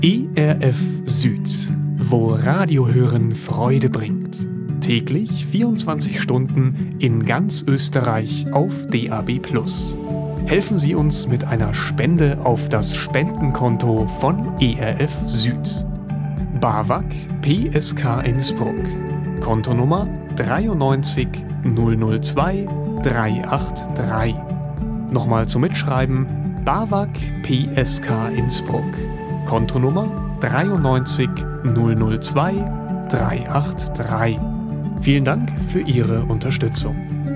ERF Süd, wo Radiohören Freude bringt. Täglich 24 Stunden in ganz Österreich auf DAB+. Helfen Sie uns mit einer Spende auf das Spendenkonto von ERF Süd. BAWAG PSK Innsbruck. Kontonummer 93 002 383. Nochmal zum Mitschreiben: BAWAG PSK Innsbruck. Kontonummer 93 002 383. Vielen Dank für Ihre Unterstützung.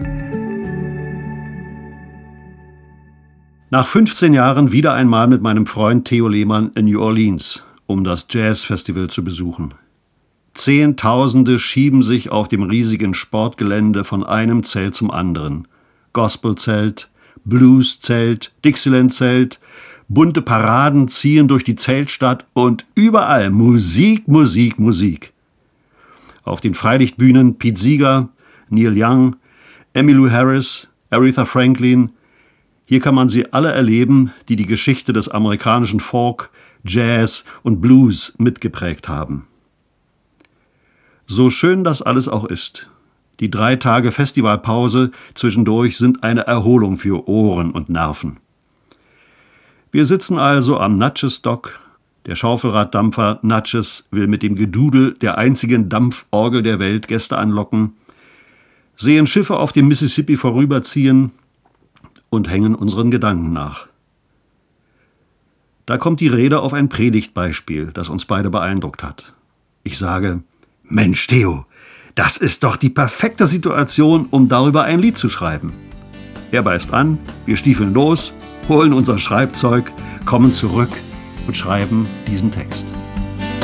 Nach 15 Jahren wieder einmal mit meinem Freund Theo Lehmann in New Orleans, um das Jazz-Festival zu besuchen. Zehntausende schieben sich auf dem riesigen Sportgelände von einem Zelt zum anderen. Gospelzelt, Blueszelt, Dixieland-Zelt, bunte Paraden ziehen durch die Zeltstadt und überall Musik, Musik, Musik. Auf den Freilichtbühnen Pete Seeger, Neil Young, Emmylou Harris, Aretha Franklin. Hier kann man sie alle erleben, die die Geschichte des amerikanischen Folk, Jazz und Blues mitgeprägt haben. So schön das alles auch ist. Die 3 Tage Festivalpause zwischendurch sind eine Erholung für Ohren und Nerven. Wir sitzen also am Natchez Dock. Der Schaufelraddampfer Natchez will mit dem Gedudel der einzigen Dampforgel der Welt Gäste anlocken, sehen Schiffe auf dem Mississippi vorüberziehen und hängen unseren Gedanken nach. Da kommt die Rede auf ein Predigtbeispiel, das uns beide beeindruckt hat. Ich sage: Mensch, Theo, das ist doch die perfekte Situation, um darüber ein Lied zu schreiben. Er beißt an, wir stiefeln los, holen unser Schreibzeug, kommen zurück und schreiben diesen Text.